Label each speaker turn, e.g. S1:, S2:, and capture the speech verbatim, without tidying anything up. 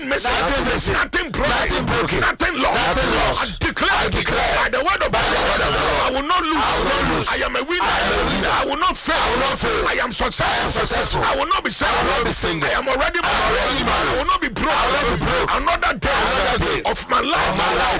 S1: missing,
S2: nothing missing,
S1: nothing broken,
S2: nothing broken,
S1: nothing lost.
S2: Nothing lost.
S1: I declare,
S2: I declare
S1: by the word of God, I will not lose.
S2: I will not lose.
S1: I am a winner.
S2: I am a winner.
S1: I will not fail.
S2: I will not fail.
S1: I am successful.
S2: I am successful.
S1: I will not be single.
S2: I will not be single.
S1: I am already married.
S2: already married.
S1: I will not be broke.
S2: I will not be broke.
S1: Another day,
S2: Another day
S1: of my life,
S2: of my life